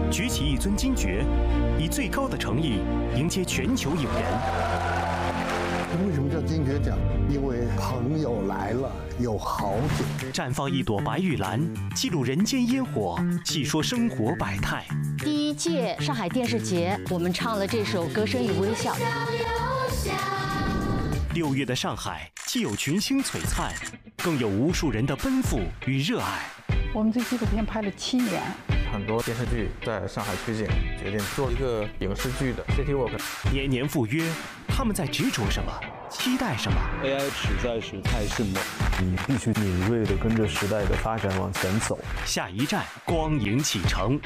举起一尊金爵，以最高的诚意迎接全球影人。 为什么叫金爵奖？因为朋友来了，有好酒。 绽放一朵白玉兰，记录人间烟火，细说生活百态。 第1届上海电视节，我们唱了这首《歌声与微笑》。 6月的上海，既有群星璀璨，更有无数人的奔赴与热爱。 我们这纪录片拍了7年， 很多电视剧在上海取景，决定做一个影视剧的 City Walk。 年年赴约，他们在执着什么？期待什么 ？AI 实在是太迅猛， 你必须敏锐地跟着时代的发展往前走。 下一站，光影启程。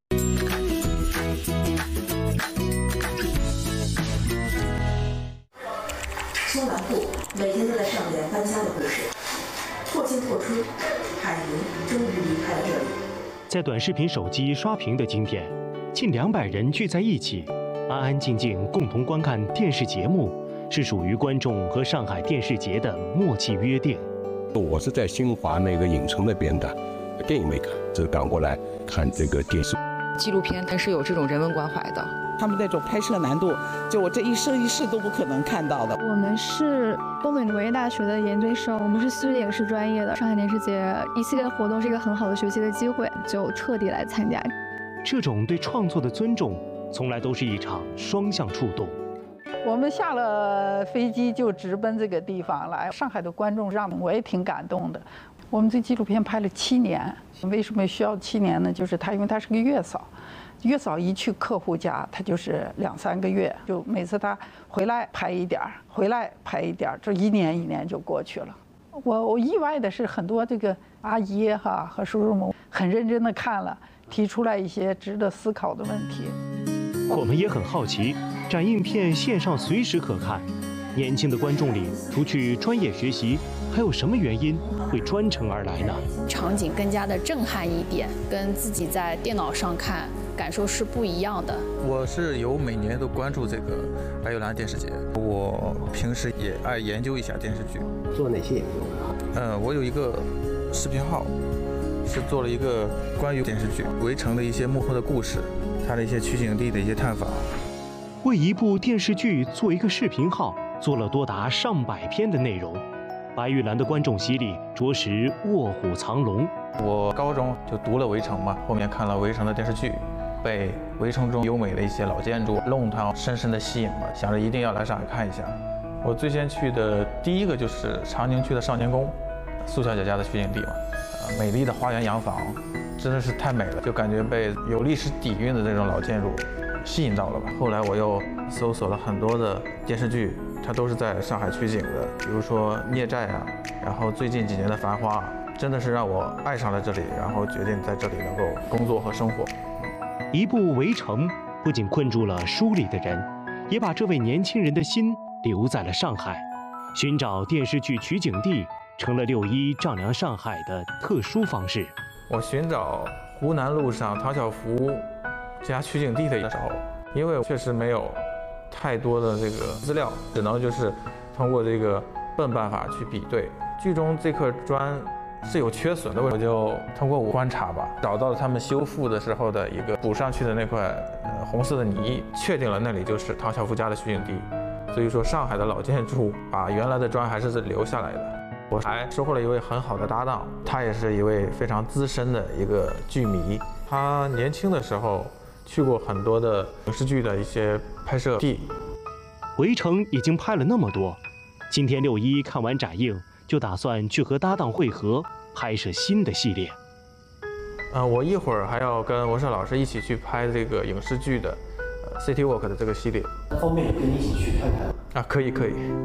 松兰铺每天都在上演搬家的故事。破镜破春，海宁终于离开了这里。 在短视频手机刷屏的今天，近200人聚在一起，安安静静共同观看电视节目，是属于观众和上海电视节的默契约定。 我是在新华那个影城那边的，电影没看，只赶过来看这个电视。 纪录片它是有这种人文关怀的， 他们那种拍摄难度，就我这一生一世都不可能看到的。 我们是东北农业大学的研究生，我们是戏剧影视专业的。上海电视节一系列活动是一个很好的学习的机会，就特地来参加。 这种对创作的尊重，从来都是一场双向触动。 我们下了飞机就直奔这个地方来，上海的观众让我也挺感动的。我们这纪录片拍了7年，为什么需要7年呢？就是因为他是个月嫂，月嫂一去客户家，他就是2、3个月，就每次他回来拍一点儿，回来拍一点儿，这1年1年就过去了。我意外的是，很多这个阿姨和叔叔们很认真的看了，提出来一些值得思考的问题。 我们也很好奇，展映片线上随时可看，年轻的观众里，除去专业学习，还有什么原因会专程而来呢？ 场景更加的震撼一点，跟自己在电脑上看感受是不一样的。 我是每年都关注这个白玉兰电视节，我平时也爱研究一下电视剧。 做哪些研究？ 我有一个视频号，是做了一个关于电视剧《围城》的一些幕后的故事，它的一些取景地的一些探访。 为一部电视剧做一个视频号，做了多达上百篇的内容。白玉兰的观众席里着实卧虎藏龙。 我高中就读了《围城》嘛，后面看了《围城》的电视剧，被《围城》中优美的一些老建筑、弄堂深深的吸引了，想着一定要来上海看一下。我最先去的第一个就是长宁区的少年宫，苏小姐家的取景地嘛，美丽的花园洋房，真的是太美了，就感觉被有历史底蕴的这种老建筑吸引到了吧。后来我又搜索了很多的电视剧，它都是在上海取景的，比如说《孽债》啊，然后最近几年的《繁花》，真的是让我爱上了这里，然后决定在这里能够工作和生活。 一部《围城》不仅困住了书里的人，也把这位年轻人的心留在了上海。寻找电视剧取景地，成了6·1丈量上海的特殊方式。 我寻找湖南路上唐晓芙家取景地的时候，因为确实没有太多的这个资料，只能就是通过这个笨办法去比对。剧中这颗砖是有缺损的，我就通过观察吧，找到了他们修复的时候的一个补上去的那块红色的泥，确定了那里就是唐晓芙家的取景地。所以说，上海的老建筑把原来的砖还是留下来的。我还收获了一位很好的搭档，他也是一位非常资深的一个剧迷。他年轻的时候去过很多的影视剧的一些拍摄地。 围城已经拍了那么多，今天6·1看完展映，就打算去和搭档会合，拍摄新的系列。 我一会儿还要跟文胜老师一起去拍这个影视剧的City Walk 的这个系列。 方便跟你一起去看看啊？可以。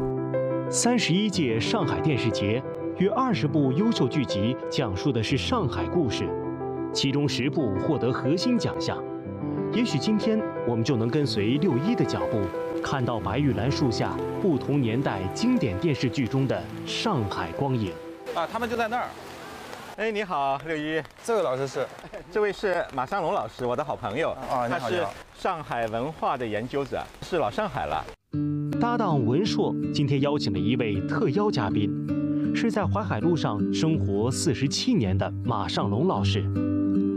31届上海电视节约20部优秀剧集，讲述的是上海故事，其中10部获得核心奖项。也许今天我们就能跟随6·1的脚步，看到白玉兰树下不同年代经典电视剧中的上海光影。 他们就在那儿。哎，你好，6·1。 这位老师是？ 这位是马尚龙老师，我的好朋友。他是上海文化的研究者，是老上海了。 搭档文硕今天邀请了一位特邀嘉宾，是在淮海路上生活47年的马尚龙老师。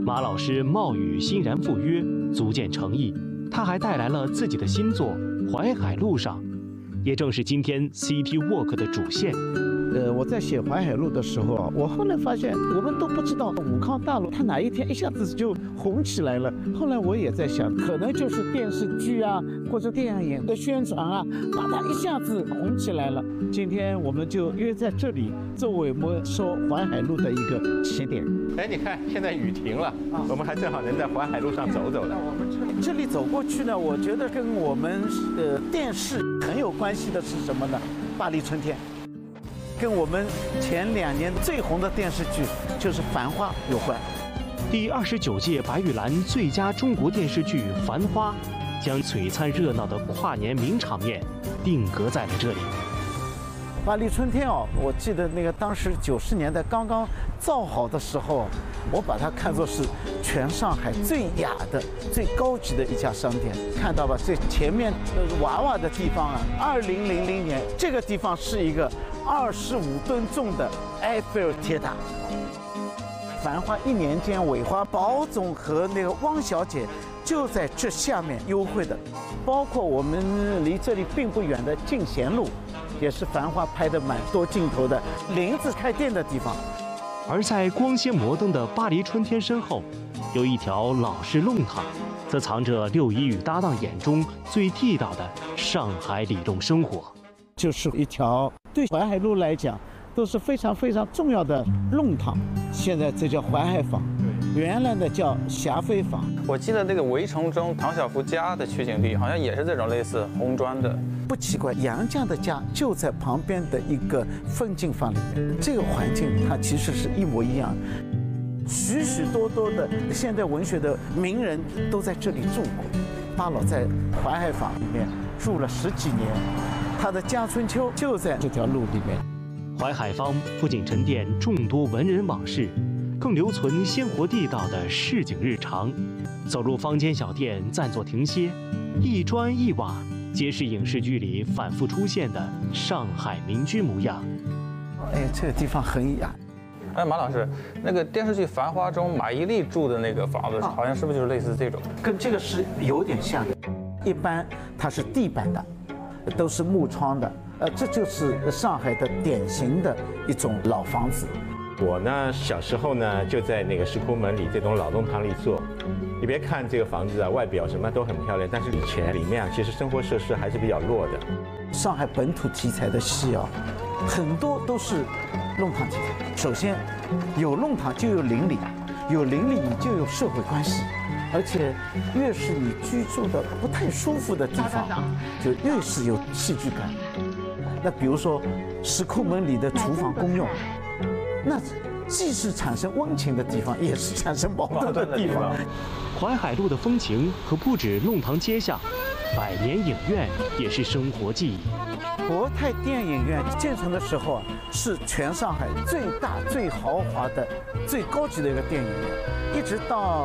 马老师冒雨欣然赴约，足见诚意。他还带来了自己的新作《淮海路上》，也正是今天 City Walk 的主线。 我在写淮海路的时候，我后来发现，我们都不知道武康大楼它哪一天一下子就红起来了。后来我也在想，可能就是电视剧啊或者电影的宣传啊，把它一下子红起来了。今天我们就约在这里，作为我们说淮海路的一个起点。 哎，你看现在雨停了，我们还正好能在淮海路上走走了。 这里走过去呢，我觉得跟我们的电视很有关系的是什么呢？巴黎春天。跟我们前2年最红的电视剧就是《繁花》有关。 第29届白玉兰最佳中国电视剧《繁花》，将璀璨热闹的跨年名场面定格在了这里。 巴黎春天哦，我记得那个当时90年代刚刚造好的时候，我把它看作是全上海最雅的、最高级的一家商店。看到吧，这前面娃娃的地方啊，2000年这个地方是一个25吨重的埃菲尔铁塔。繁花1年间，韦花宝总和那个汪小姐就在这下面幽会的，包括我们离这里并不远的进贤路，也是繁花拍的蛮多镜头的林子开店的地方。 而在光鲜摩登的巴黎春天身后，有一条老式弄堂，则藏着6一与搭档眼中最地道的上海里弄生活。 就是一条对淮海路来讲都是非常非常重要的弄堂，现在这叫淮海坊，原来的叫霞飞坊。 我记得那个《围城》中唐晓芙家的取景地好像也是这种类似红砖的。 不奇怪，杨绛的家就在旁边的一个风景坊里面，这个环境它其实是一模一样。许许多多的现代文学的名人都在这里住过。巴老在淮海坊里面住了10几年，他的家春秋就在这条路里面。 淮海坊不仅沉淀众多文人往事，更留存鲜活地道的市井日常。走入坊间小店，暂作停歇，一砖一瓦皆是影视剧里反复出现的上海民居模样。 哎，这个地方很雅。 哎，马老师，那个电视剧《繁花》中马伊琍住的那个房子，好像是不是就是类似这种？ 跟这个是有点像的。一般它是地板的，都是木窗的。这就是上海的典型的一种老房子。 我呢，小时候呢就在那个石库门里这栋老弄堂里做。你别看这个房子啊，外表什么都很漂亮，但是以前里面啊，其实生活设施还是比较弱的。 上海本土题材的戏啊，很多都是弄堂题材。首先，有弄堂就有邻里，有邻里你就有社会关系。而且越是你居住的不太舒服的地方，就越是有戏剧感。那比如说石库门里的厨房公用，那既是产生温情的地方，也是产生矛盾的地方。 淮海路的风情可不止弄堂街巷，百年影院也是生活记忆。 国泰电影院建成的时候啊，是全上海最大、最豪华的、最高级的一个电影院，一直到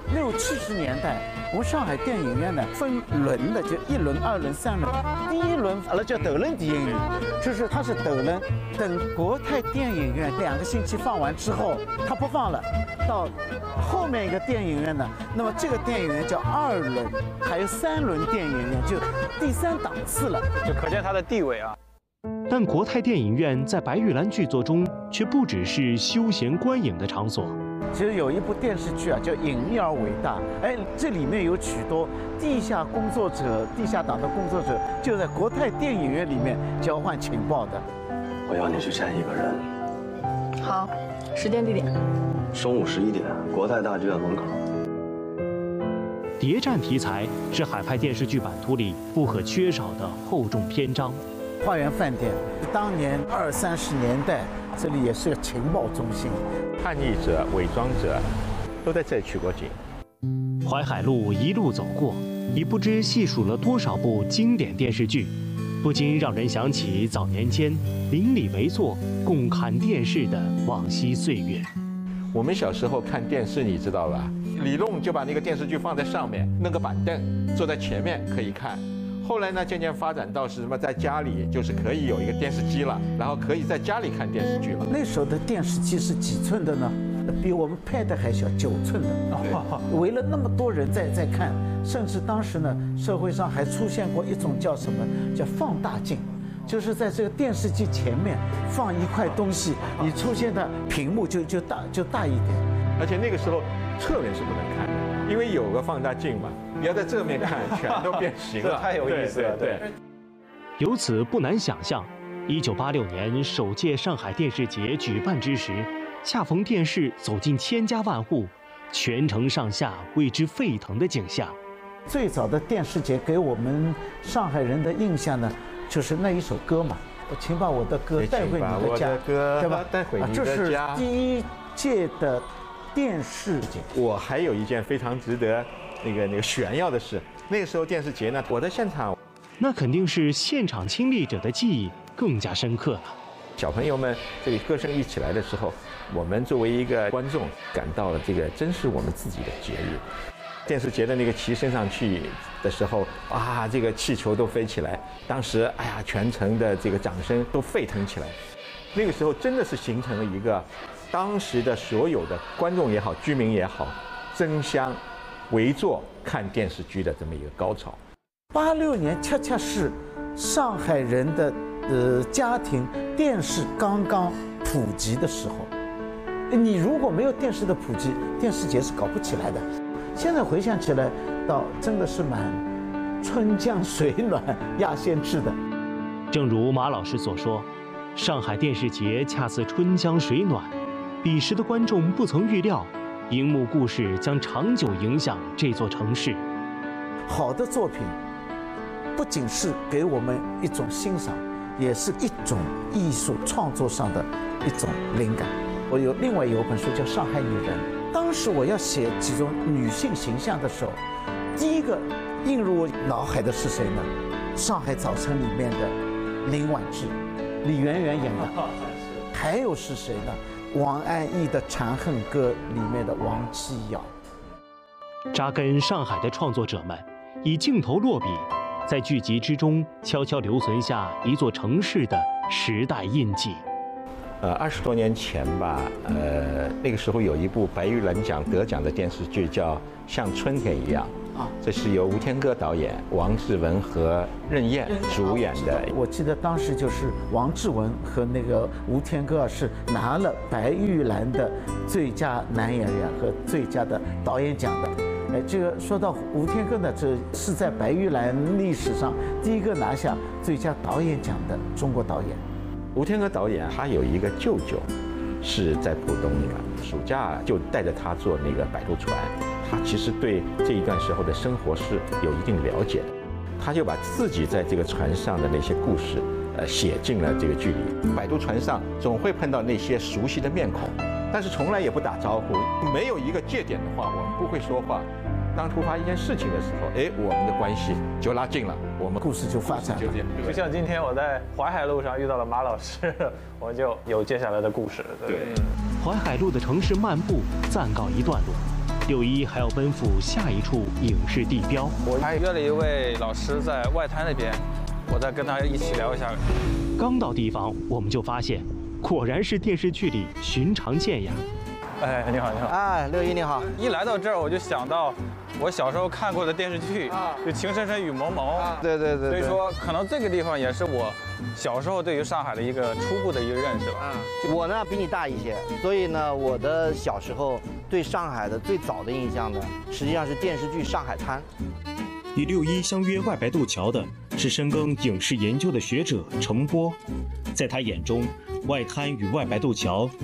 60、70年代，我们上海电影院呢分轮的，就1轮、2轮、3轮。第一轮叫斗轮电影院，就是它是斗轮，等国泰电影院2个星期放完之后，它不放了，到后面一个电影院呢，那么这个电影院叫2轮，还有3轮电影院，就第3档次了， 就可见它的地位啊。 但国泰电影院在白玉兰剧作中却不只是休闲观影的场所。 其实有一部电视剧啊，叫《隐秘而伟大》。哎，这里面有许多地下工作者、地下党的工作者，就在国泰电影院里面交换情报的。 我要你去见一个人。 好，时间地点。 中午11点，国泰大剧院门口。 谍战题材是海派电视剧版图里不可缺少的厚重篇章。 花园饭店，当年20、30年代，这里也是个情报中心。 叛逆者、伪装者都在这里取过景。 淮海路一路走过，已不知细数了多少部经典电视剧，不禁让人想起早年间邻里围坐共看电视的往昔岁月。 我们小时候看电视，你知道吧？李弄就把那个电视剧放在上面，弄个板凳，坐在前面可以看。后来呢，渐渐发展到是什么，在家里就是可以有一个电视机了，然后可以在家里看电视剧了。 那时候的电视机是几寸的呢比我们 Pad 还小，9寸的，围了那么多人在看，甚至当时呢，社会上还出现过一种叫什么叫放大镜，就是在这个电视机前面放一块东西，你出现的屏幕就大一点， 而且那个时候侧面是不能看的，因为有个放大镜嘛，你要在正面看，全都变形了， 太有意思了，对。 由此不难想象，1986年首届上海电视节举办之时，恰逢电视走进千家万户，全城上下为之沸腾的景象。 最早的电视节给我们上海人的印象呢，就是那一首歌嘛，请把我的歌带回你的家，对吧？ 带回你的家。 这是第一届的电视节。 我还有一件非常值得那个炫耀的事，那个时候电视节呢，我在现场。 那肯定是现场亲历者的记忆更加深刻了。 小朋友们这个歌声一起来的时候，我们作为一个观众感到了这个真是我们自己的节日。电视节的那个旗升上去的时候，啊，这个气球都飞起来，当时哎呀，全城的这个掌声都沸腾起来。那个时候真的是形成了一个当时的所有的观众也好，居民也好，争相围坐看电视剧的这么一个高潮。 86年恰恰是上海人的家庭电视刚刚普及的时候。你如果没有电视的普及，电视节是搞不起来的。现在回想起来，倒真的是蛮春江水暖鸭先知的。 正如马老师所说，上海电视节恰似春江水暖，彼时的观众不曾预料，荧幕故事将长久影响这座城市。 好的作品不仅是给我们一种欣赏，也是一种艺术创作上的一种灵感。我另外有本书叫《上海女人》，当时我要写几种女性形象的时候，第一个映入我脑海的是谁呢？《上海早晨》里面的林婉芝，李圆圆演的。还有是谁呢？王安忆的《长恨歌》里面的王七瑶。 扎根上海的创作者们以镜头落笔，在剧集之中悄悄留存下一座城市的时代印记。 20多年前吧，那个时候有一部白玉兰奖得奖的电视剧叫《像春天一样》，这是由吴天歌导演，王志文和任燕主演的。 我记得当时就是王志文和那个吴天歌是拿了白玉兰的最佳男演员和最佳的导演奖的。这个说到吴天歌呢，这是在白玉兰历史上第一个拿下最佳导演奖的中国导演。 吴天歌导演他有一个舅舅，是在浦东的，暑假就带着他坐那个摆渡船。他其实对这一段时候的生活是有一定了解的，他就把自己在这个船上的那些故事，写进了这个剧里。摆渡船上总会碰到那些熟悉的面孔，但是从来也不打招呼，没有一个界点的话，我们不会说话。当突发一件事情的时候，我们的关系就拉近了，我们故事就发展了。 就像今天我在淮海路上遇到了马老师，我们就有接下来的故事。对， 淮海路的城市漫步暂告一段落，6·1还要奔赴下一处影视地标。 我还约了一位老师在外滩那边，我再跟他一起聊一下。 刚到地方，我们就发现，果然是电视剧里寻常见呀。 哎，你好，你好。 哎，6·1你好。 一来到这儿，我就想到我小时候看过的电视剧，就《情深深雨蒙蒙》。 对。 所以说，可能这个地方也是我小时候对于上海的一个初步的一个认识吧。 我呢比你大一些，所以呢，我的小时候对上海的最早的印象呢，实际上是电视剧《上海滩》。 与6·1相约外白渡桥的是深耕影视研究的学者程波，在他眼中，外滩与外白渡桥